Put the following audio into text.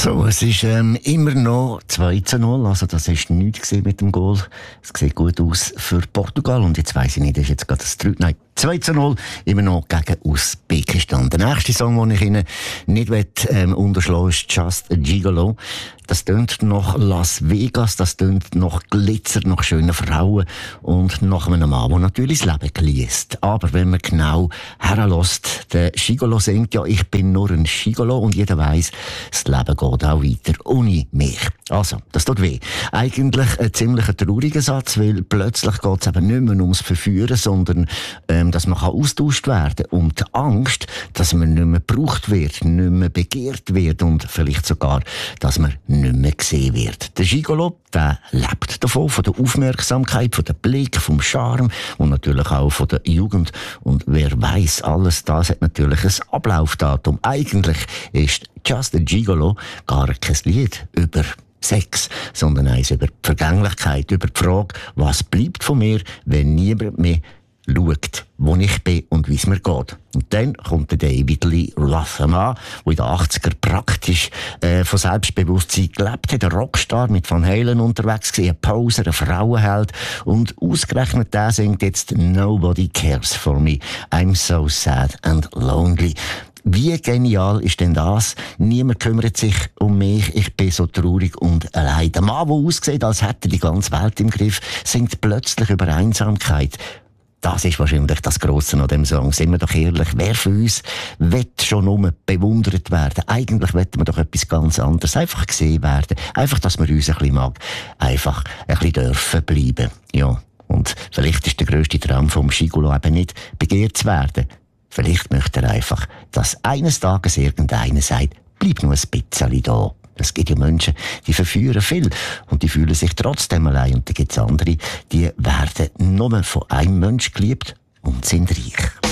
So, es ist immer noch 2:0, also das ist nichts mit dem Goal. Es sieht gut aus für Portugal und jetzt weiss ich nicht, ist jetzt gerade das 3, nein, 2:0, immer noch gegen Usbekistan. Der nächste Song, den ich Ihnen nicht unterschlagen will, ist Just a Gigolo. Das tönt nach Las Vegas, das tönt nach Glitzer, nach schönen Frauen und nach einem Mann, der natürlich das Leben geliest. Aber wenn man genau herlässt, der Gigolo singt ja, ich bin nur ein Gigolo und jeder weiss, das Leben geht auch weiter ohne mich. Also, das tut weh. Eigentlich ein ziemlich trauriger Satz, weil plötzlich geht es eben nicht mehr ums Verführen, sondern dass man austauscht werden kann. Und die Angst, dass man nicht mehr gebraucht wird, nicht mehr begehrt wird und vielleicht sogar, dass man nicht mehr gesehen wird. Der Gigolo, der lebt davon, von der Aufmerksamkeit, von dem Blick, vom Charme und natürlich auch von der Jugend. Und wer weiss, alles das hat natürlich ein Ablaufdatum. Eigentlich ist Just a Gigolo gar kein Lied über Sex, sondern eins über die Vergänglichkeit, über die Frage, was bleibt von mir, wenn niemand mehr schaut, wo ich bin und wie es mir geht. Und dann kommt der David Lee Roth an, der in den 80er praktisch von Selbstbewusstsein gelebt hat, ein Rockstar mit Van Halen unterwegs gewesen, ein Poser, ein Frauenheld. Und ausgerechnet der singt jetzt Nobody Cares for Me. I'm so sad and lonely. Wie genial ist denn das? Niemand kümmert sich um mich, ich bin so traurig und allein. Der Mann, der aussieht, als hätte er die ganze Welt im Griff, singt plötzlich über Einsamkeit. Das ist wahrscheinlich das Grosse an dem Song. Sind wir doch ehrlich, wer von uns will schon nur bewundert werden? Eigentlich wollen wir doch etwas ganz anderes. Einfach gesehen werden. Einfach, dass man uns ein bisschen mag. Einfach ein bisschen dürfen bleiben. Ja. Und vielleicht ist der grösste Traum vom Gigolo eben nicht, begehrt zu werden. Vielleicht möchte er einfach, dass eines Tages irgendeiner sagt, bleib nur ein bisschen da. Es gibt ja Menschen, die verführen viel und die fühlen sich trotzdem allein. Und dann gibt es andere, die werden nur von einem Menschen geliebt und sind reich.